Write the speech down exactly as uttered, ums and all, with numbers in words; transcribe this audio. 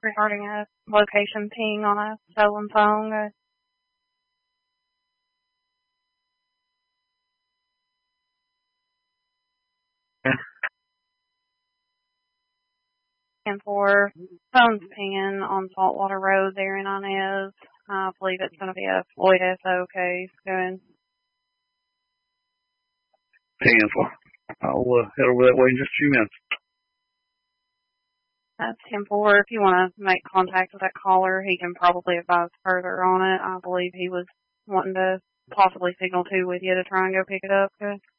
regarding a location ping on a stolen phone. Uh, and for phones pinging on Saltwater Road there in Inez. I believe it's going to be a Floyd S O case going. ten four. I'll uh, head over that way in just a few minutes. That's ten four. If you want to make contact with that caller, he can probably advise further on it. I believe he was wanting to possibly signal two with you to try and go pick it up. Good.